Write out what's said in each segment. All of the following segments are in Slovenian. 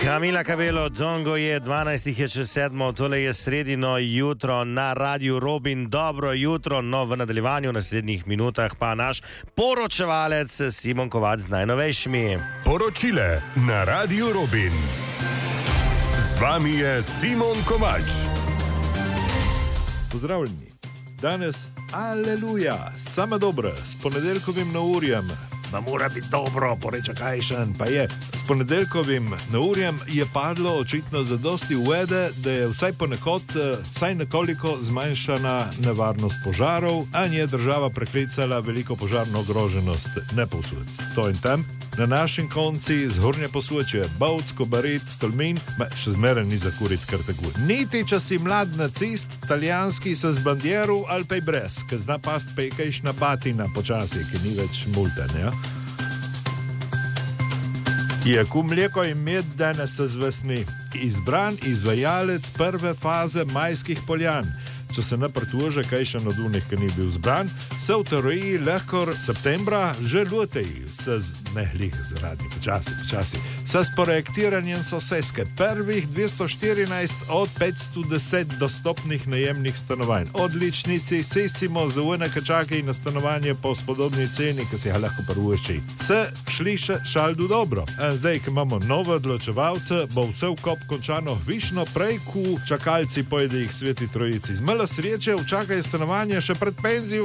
Camila Cabello, Dongo je 12 je čez 7, tole je sredino jutro na Radiu Robin. Dobro jutro, no v nadaljevanju v naslednjih minutah pa naš poročevalec Simon Kovač z najnovejšimi. Poročile na Radiu Robin. Z vami je Simon Kovač. Pozdravljeni. Danes, aleluja, same dobre, s ponedeljkovim neurjem. Da mora biti dobro, poreče kajšen, pa je. S ponedeljkovim neurjem je padlo očitno zadosti vede, da je vsaj ponekod, vsaj nekoliko zmanjšana nevarnost požarov, a je država preklicala veliko požarno ogroženost nepovsod. To in tam. Na našem konci zgornje Posočje, Bovc, Kobarid, Tolmin, še zmeraj ni za kurit kar tako. Niti, če si mlad nacist, italijanski se z bandjeru ali pa brez, ker zna past pekajšna batina počasi, ki ni več multen, ja? Jako mleko in med danes se zvesni. Izbran izvajalec prve faze majskih poljan. Če se ne prituže kajšen od unih, ki ni bil zbran, se v teoriji lahko septembra že lotej, se s projektiranjem soseske prvih 214 od 510 dostopnih najemnih stanovanj. Odlični si sesimo za ujne, ki čakajo na stanovanje po spodobni ceni, ki si ga lahko prvošči. Se šli še šaldu dobro. Zdaj, ki imamo nove odločevalce, bo vse v kop končano višno prej, ko čakalci pojde jih Sveti Trojici. Zmela sreče, včakaj stanovanje še pred penzijo,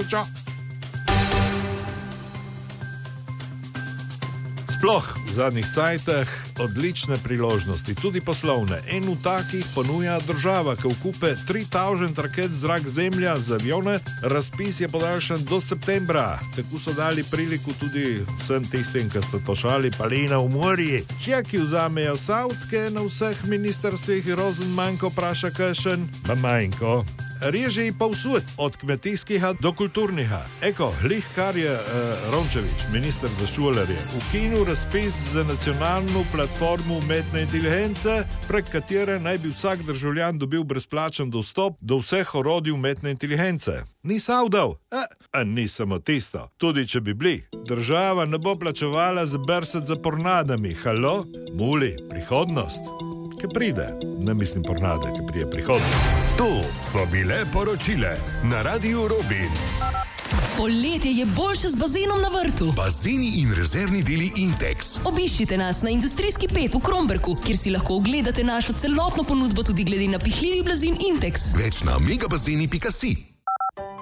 Sploh v zadnjih cajtah odlične priložnosti, tudi poslovne. En v takih ponuja država, ki vkupe 3000 raket zrak-zemlja z avione. Razpis je podaljšan do septembra. Tako so dali priliku tudi vsem tistim, ki ste pošali palina v morji. Ki vzamejo savtke na vseh ministrstvih, rozen manjko praša kašen, pa manjko. Reži pa vsud, od kmetijskega do kulturniga. Eko, glih kar je Rončević, minister za šolarje, ukinil razpis za nacionalno platformo umetne inteligence, prek katere naj bi vsak državljan dobil brezplačen dostop do vseh orodij umetne inteligence. Ni savdal, ni samo tisto. Tudi če bi bili, država ne bo plačevala za brset za pornadami. Halo? Muli, prihodnost. Ki pride. Ne mislim pornade, ki prije prihodnost. To so bile poročile na Radiu Robin. Poletje je boljše z bazenom na vrtu. Bazeni in rezervni deli Intex. Obiščite nas na Industrijski 5 v Kromberku, kjer si lahko ogledate našo celotno ponudbo tudi glede na pihljivi blazin Intex. Več na megabazeni.si.